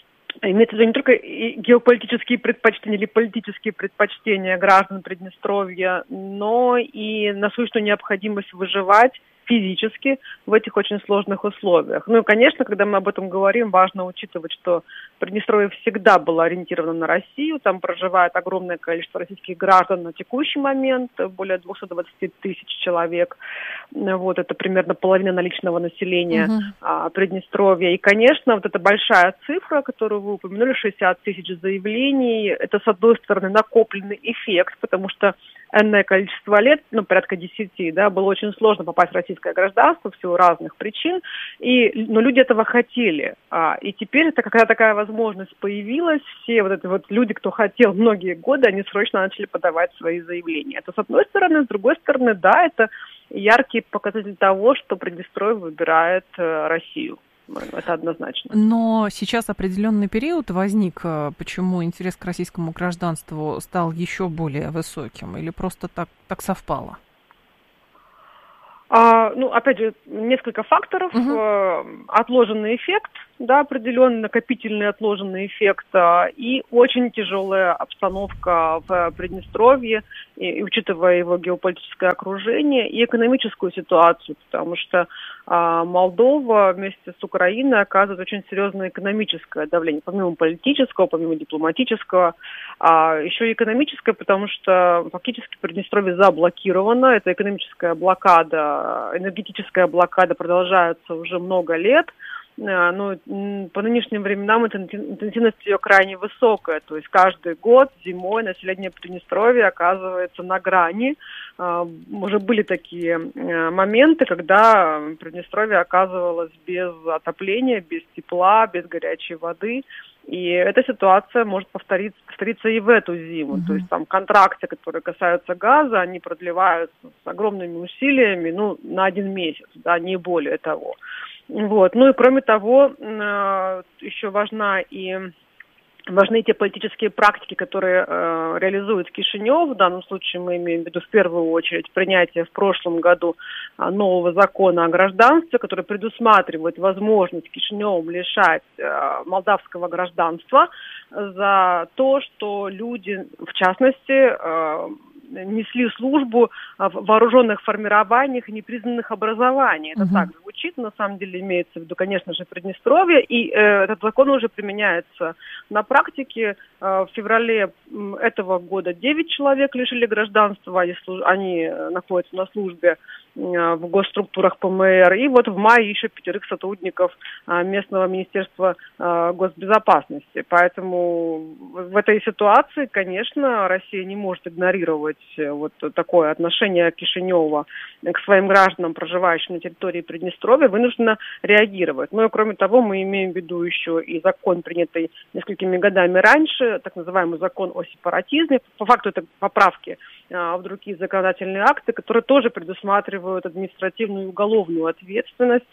геополитические предпочтения или политические предпочтения граждан Приднестровья, но и насущную необходимость выживать физически в этих очень сложных условиях. Ну и, конечно, когда мы об этом говорим, важно учитывать, что Приднестровье всегда было ориентировано на Россию. Там проживает огромное количество российских граждан на текущий момент, более 220 тысяч человек. Вот, это примерно половина наличного населения Приднестровья. И, конечно, вот эта большая цифра, которую вы упомянули, 60 тысяч заявлений, это, с одной стороны, накопленный эффект, потому что энное количество лет, порядка 10, да, было очень сложно попасть в российское гражданство в силу разных причин, но люди этого хотели. И теперь когда такая возможность появилась, все вот эти вот люди, кто хотел многие годы, они срочно начали подавать свои заявления. Это с одной стороны, с другой стороны, да, это яркий показатель того, что Приднестровье выбирает Россию. Это однозначно.
Но сейчас определенный период возник, почему интерес к российскому гражданству стал еще более высоким, или просто так совпало?
Опять же, несколько факторов. Отложенный эффект, да, определенный накопительный отложенный эффект, и очень тяжелая обстановка в Приднестровье, и учитывая его геополитическое окружение и экономическую ситуацию, потому что Молдова вместе с Украиной оказывает очень серьезное экономическое давление, помимо политического, помимо дипломатического, еще и экономическое, потому что фактически Приднестровье заблокировано, это экономическая блокада, энергетическая блокада продолжается уже много лет. Но по нынешним временам интенсивность ее крайне высокая, то есть каждый год зимой население Приднестровья оказывается на грани. Уже были такие моменты, когда Приднестровье оказывалось без отопления, без тепла, без горячей воды. И эта ситуация может повториться и в эту зиму. То есть там контракты, которые касаются газа, они продлеваются с огромными усилиями, на 1 месяц, да, не более того. Вот. Ну и кроме того, еще важны те политические практики, которые реализует Кишинев. В данном случае мы имеем в виду в первую очередь принятие в прошлом году нового закона о гражданстве, который предусматривает возможность Кишиневым лишать молдавского гражданства за то, что люди, в частности, несли службу в вооруженных формированиях и непризнанных образований. Это так звучит, на самом деле имеется в виду, конечно же, Приднестровье, и этот закон уже применяется на практике. В феврале этого года 9 человек лишили гражданства, они находятся на службе в госструктурах ПМР, и вот в мае еще 5 сотрудников местного министерства госбезопасности. Поэтому в этой ситуации, конечно, Россия не может игнорировать вот такое отношение Кишинева к своим гражданам, проживающим на территории Приднестровья, вынуждена реагировать. Ну и кроме того, мы имеем в виду еще и закон, принятый несколькими годами раньше, так называемый закон о сепаратизме. По факту это поправки в другие законодательные акты, которые тоже предусматривают административную и уголовную ответственность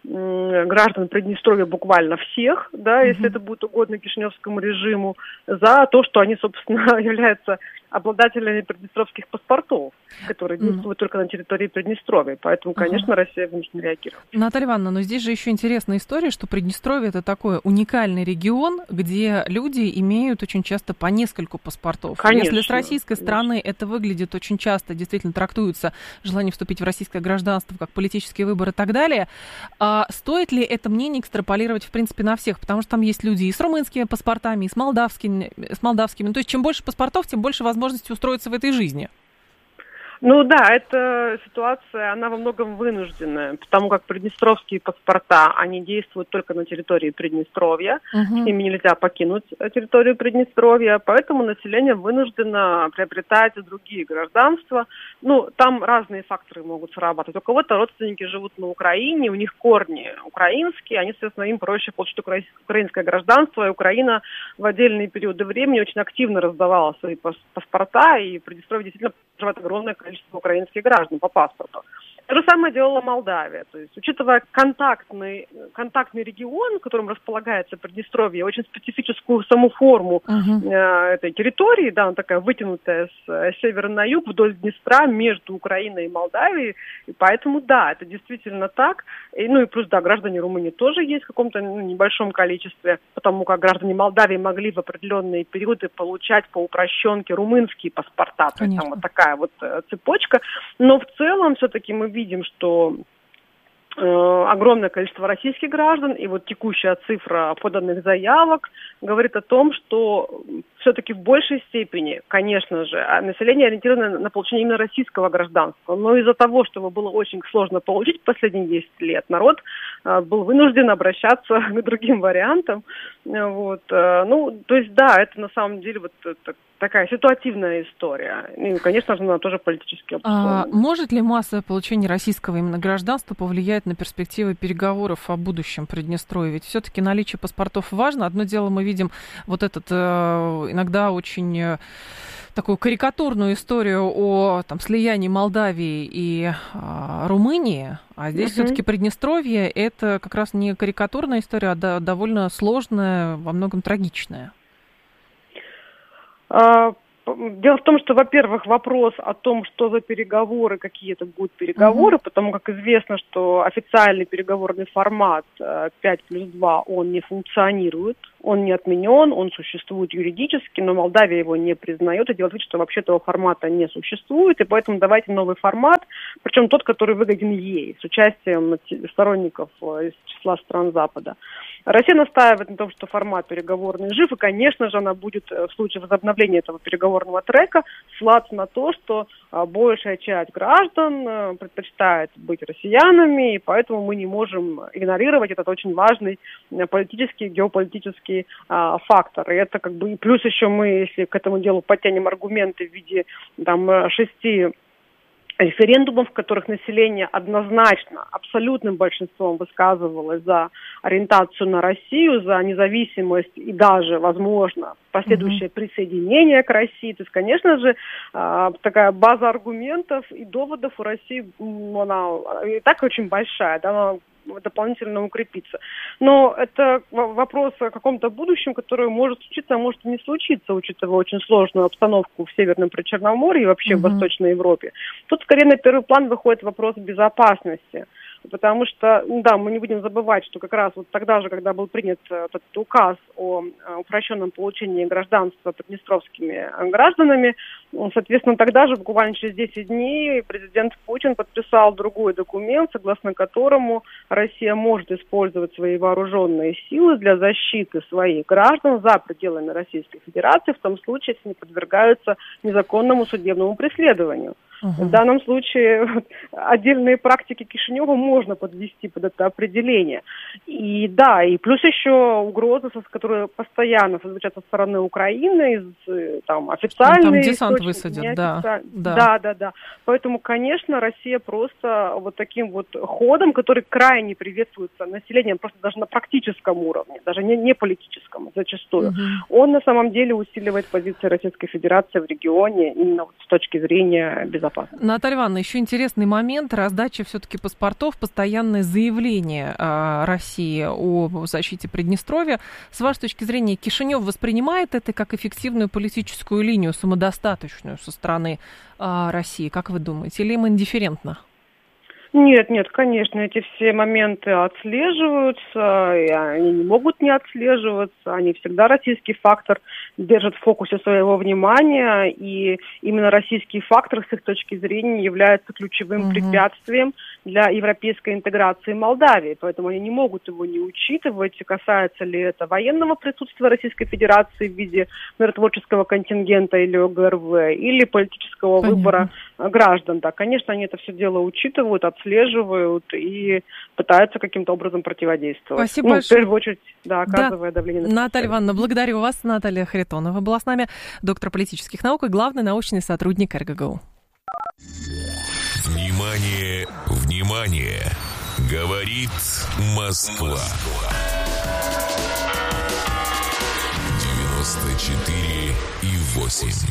граждан Приднестровья, буквально всех, да, если это будет угодно кишиневскому режиму, за то, что они, собственно, являются обладателями приднестровских паспортов, которые действуют только на территории Приднестровья. Поэтому, конечно, Россия вынуждена реагировать.
Наталья Ивановна, но здесь же еще интересная история, что Приднестровье — это такой уникальный регион, где люди имеют очень часто по нескольку паспортов.
Конечно,
если с российской стороны это выглядит очень часто, действительно трактуется желание вступить в российское гражданство как политический выбор и так далее, стоит ли это мнение экстраполировать, в принципе, на всех? Потому что там есть люди и с румынскими паспортами, и с молдавскими. То есть чем больше паспортов, тем больше возможности устроиться в этой жизни.
Ну да, эта ситуация, она во многом вынужденная, потому как приднестровские паспорта, они действуют только на территории Приднестровья, с ними нельзя покинуть территорию Приднестровья, поэтому население вынуждено приобретать другие гражданства. Ну, там разные факторы могут срабатывать. У кого-то родственники живут на Украине, у них корни украинские, они, соответственно, им проще получить украинское гражданство, и Украина в отдельные периоды времени очень активно раздавала свои паспорта, и в Приднестровье действительно проживает огромное количество украинских граждан по паспорту. То же самое делала Молдавия. То есть, учитывая контактный регион, в котором располагается Приднестровье, очень специфическую саму форму этой территории, да, она такая вытянутая с севера на юг вдоль Днестра между Украиной и Молдавией, и поэтому, да, это действительно так. И плюс, да, граждане Румынии тоже есть в каком-то небольшом количестве, потому как граждане Молдавии могли в определенные периоды получать по упрощенке румынские паспорта. То есть там вот такая вот цепочка. Но в целом все-таки мы видим, что огромное количество российских граждан, и вот текущая цифра поданных заявок говорит о том, что все-таки в большей степени, конечно же, население ориентировано на получение именно российского гражданства, но из-за того, что его было очень сложно получить в последние 10 лет, народ был вынужден обращаться к другим вариантам. Вот. Ну, то есть, да, это на самом деле вот такая ситуативная история. И, конечно же, она тоже политически обусловлена.
Может ли массовое получение российского именно гражданства повлиять на перспективы переговоров о будущем Приднестровья? Ведь все-таки наличие паспортов важно. Одно дело, мы видим вот этот иногда очень такую карикатурную историю о слиянии Молдавии и Румынии, а здесь все-таки Приднестровье — это как раз не карикатурная история, а довольно сложная, во многом трагичная.
Дело в том, что, во-первых, вопрос о том, что за переговоры, какие это будут переговоры, потому как известно, что официальный переговорный формат 5+2, он не функционирует, он не отменен, он существует юридически, но Молдавия его не признает и делает вид, что вообще этого формата не существует, и поэтому давайте новый формат, причем тот, который выгоден ей, с участием сторонников из числа стран Запада. Россия настаивает на том, что формат переговорный жив, и, конечно же, она будет в случае возобновления этого переговорного трека ссылаться на то, что большая часть граждан предпочитает быть россиянами, и поэтому мы не можем игнорировать этот очень важный политический, геополитический фактор. И это как бы, и плюс еще мы, если к этому делу подтянем аргументы в виде 6 референдумов, в которых население однозначно, абсолютным большинством высказывалось за ориентацию на Россию, за независимость и даже, возможно, последующее присоединение к России. То есть, конечно же, такая база аргументов и доводов у России, она и так очень большая, да, она дополнительно укрепиться. Но это вопрос о каком-то будущем, которое может случиться, а может и не случиться, учитывая очень сложную обстановку в Северном Причерноморье и вообще в Восточной Европе. Тут скорее на первый план выходит вопрос безопасности. Потому что, да, мы не будем забывать, что как раз вот тогда же, когда был принят этот указ о упрощенном получении гражданства приднестровскими гражданами, соответственно, тогда же, буквально через 10 дней, президент Путин подписал другой документ, согласно которому Россия может использовать свои вооруженные силы для защиты своих граждан за пределами Российской Федерации, в том случае, если они подвергаются незаконному судебному преследованию. В данном случае отдельные практики Кишинева можно подвести под это определение. И да, и плюс еще угрозы, которые постоянно звучат со стороны Украины, официальные...
Там десант высадят, да.
Да. Поэтому, конечно, Россия просто вот таким вот ходом, который крайне приветствуется населением, просто даже на практическом уровне, даже не политическом зачастую, он на самом деле усиливает позиции Российской Федерации в регионе именно вот с точки зрения безопасности.
Наталья Ивановна, еще интересный момент. Раздача все-таки паспортов, постоянное заявление России о защите Приднестровья. С вашей точки зрения, Кишинев воспринимает это как эффективную политическую линию, самодостаточную со стороны России? Как вы думаете? Или им индифферентно?
Нет, конечно, эти все моменты отслеживаются, и они не могут не отслеживаться, они всегда российский фактор держат в фокусе своего внимания, и именно российский фактор с их точки зрения является ключевым препятствием для европейской интеграции Молдавии, поэтому они не могут его не учитывать, касается ли это военного присутствия Российской Федерации в виде миротворческого контингента или ОГРВ, или политического выбора граждан. Да, конечно, они это все дело учитывают, отслеживают и пытаются каким-то образом противодействовать.
Спасибо большое.
В первую очередь, оказывая давление на
Наталья Ивановна, благодарю вас. Наталья Харитонова была с нами, доктор политических наук и главный научный сотрудник РГГУ.
Внимание, внимание! Говорит Москва. 94,8.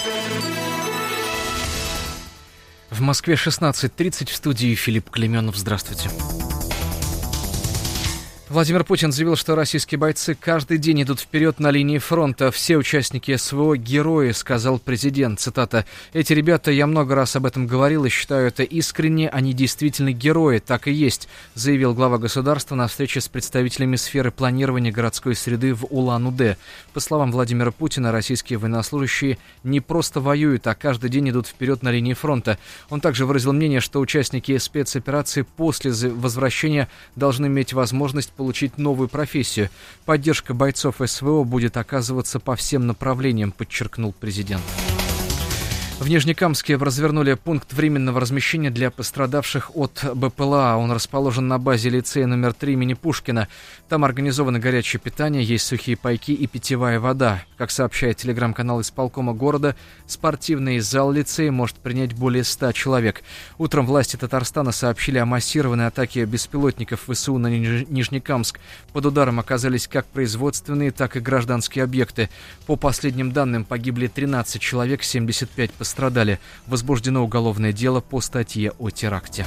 В Москве 16:30, в студии Филипп Клеменов. Здравствуйте. Владимир Путин заявил, что российские бойцы каждый день идут вперед на линии фронта. Все участники СВО – герои, сказал президент. Цитата. «Эти ребята, я много раз об этом говорил и считаю это искренне, они действительно герои, так и есть», заявил глава государства на встрече с представителями сферы планирования городской среды в Улан-Удэ. По словам Владимира Путина, российские военнослужащие не просто воюют, а каждый день идут вперед на линии фронта. Он также выразил мнение, что участники спецоперации после возвращения должны иметь возможность получить новую профессию. Поддержка бойцов СВО будет оказываться по всем направлениям, подчеркнул президент. В Нижнекамске развернули пункт временного размещения для пострадавших от БПЛА. Он расположен на базе лицея номер 3 имени Пушкина. Там организовано горячее питание, есть сухие пайки и питьевая вода. Как сообщает телеграм-канал исполкома города, спортивный зал лицея может принять более 100 человек. Утром власти Татарстана сообщили о массированной атаке беспилотников ВСУ на Нижнекамск. Под ударом оказались как производственные, так и гражданские объекты. По последним данным, погибли 13 человек, 75 пострадали. Возбуждено уголовное дело по статье о теракте.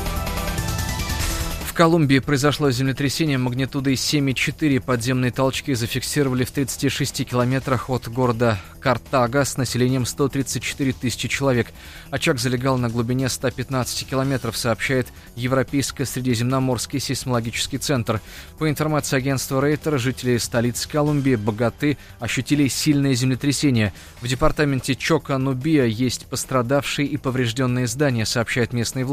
В Колумбии произошло землетрясение магнитудой 7,4. Подземные толчки зафиксировали в 36 километрах от города Картага с населением 134 тысячи человек. Очаг залегал на глубине 115 километров, сообщает Европейско-Средиземноморский сейсмологический центр. По информации агентства Рейтер, жители столицы Колумбии, Боготы, ощутили сильное землетрясение. В департаменте Чока-Нубия есть пострадавшие и поврежденные здания, сообщают местные власти.